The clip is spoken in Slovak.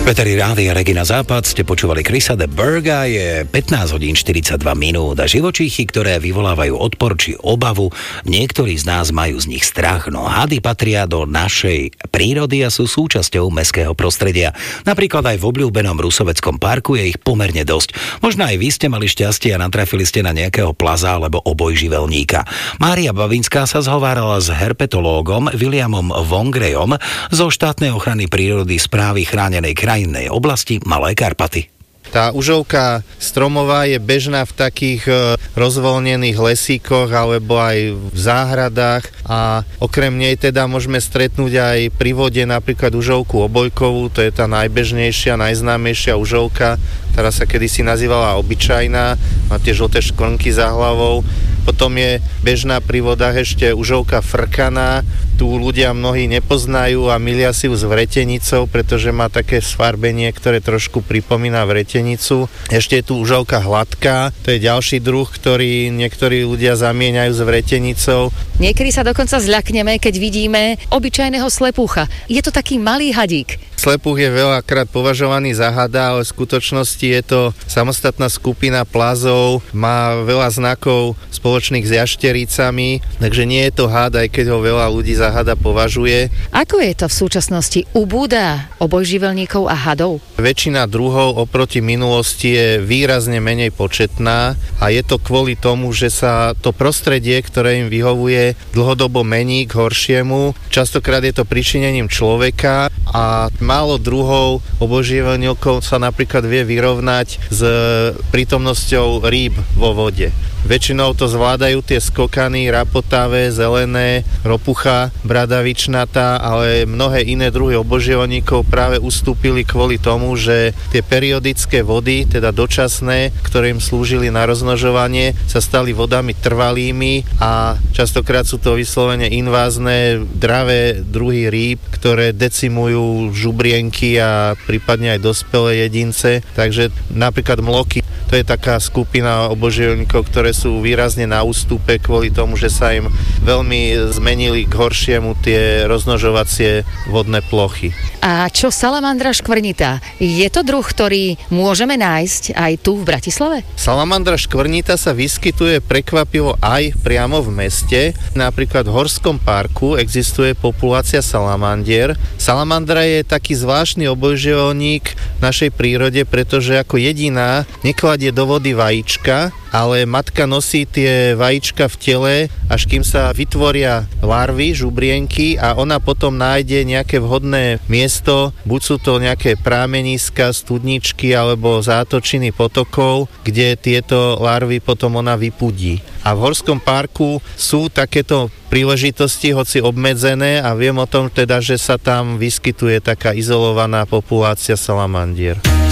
Peteri Rádia Regina Západ, ste počúvali Chrisa de Burgha, je 15 hodín 42 minút a živočíchy, ktoré vyvolávajú odpor či obavu, niektorí z nás majú z nich strach, no hady patria do našej prírody a sú súčasťou mestského prostredia. Napríklad aj v obľúbenom Rusoveckom parku je ich pomerne dosť. Možno aj vy ste mali šťastie a natrafili ste na nejakého plaza alebo obojživelníka. Mária Babinská sa zhovárala s herpetológom Williamom Vongrejom zo štátnej ochrany prírody správy chránenej krajinnej oblasti Malé Karpaty. Tá užovka stromová je bežná v takých rozvoľnených lesíkoch alebo aj v záhradách a okrem nej teda môžeme stretnúť aj pri vode napríklad užovku obojkovú, to je tá najbežnejšia, najznámejšia užovka, ktorá sa kedysi nazývala obyčajná, má tie žlté škvrnky za hlavou. Potom je bežná pri vodách ešte užovka frkaná, tu ľudia mnohí nepoznajú a milia si ju s vretenicou, pretože má také sfarbenie, ktoré trošku pripomína vretenicu. Ešte je tu užovka hladká, to je ďalší druh, ktorý niektorí ľudia zamieňajú s vretenicou. Niekedy sa dokonca zľakneme, keď vidíme obyčajného slepúcha. Je to taký malý hadík. Slepúch je veľakrát považovaný za hada, ale v skutočnosti je to samostatná skupina plazov, má veľa znakov spoločných s jaštericami, takže nie je to had, aj keď ho veľa ľudí za hada považuje. Ako je to v súčasnosti? Ubúda obojživelníkov a hadov? Väčšina druhov oproti minulosti je výrazne menej početná a je to kvôli tomu, že sa to prostredie, ktoré im vyhovuje, dlhodobo mení k horšiemu. Častokrát je to pričinením človeka a málo druhov obojživelníkov sa napríklad vie vyrovnať s prítomnosťou rýb vo vode. Väčšinou to zvládajú tie skokany, rapotavé, zelené, ropucha, bradavičnatá, ale mnohé iné druhy obojživelníkov práve ustúpili kvôli tomu, že tie periodické vody, teda dočasné, ktoré im slúžili na rozmnožovanie, sa stali vodami trvalými a častokrát sú to vyslovene invázne, dravé druhy rýb, ktoré decimujú žubrienky a prípadne aj dospelé jedince. Takže napríklad mloky, to je taká skupina obojživelníkov, ktoré sú výrazne na ústupe kvôli tomu, že sa im veľmi zmenili k horšiemu tie rozmnožovacie vodné plochy. A čo salamandra škvrnitá? Je to druh, ktorý môžeme nájsť aj tu v Bratislave? Salamandra škvrnitá sa vyskytuje prekvapivo aj priamo v meste. Napríklad v Horskom parku existuje populácia salamandier. Salamandra je taký zvláštny obojživelník v našej prírode, pretože ako jediná nekladie do vody vajíčka, ale matka nosí tie vajíčka v tele, až kým sa vytvoria larvy, žubrienky a ona potom nájde nejaké vhodné miesto, buď sú to nejaké prámeniska, studničky alebo zátočiny potokov, kde tieto larvy potom ona vypudí. A v Horskom parku sú takéto príležitosti, hoci obmedzené a viem o tom teda, že sa tam vyskytuje taká izolovaná populácia salamandier.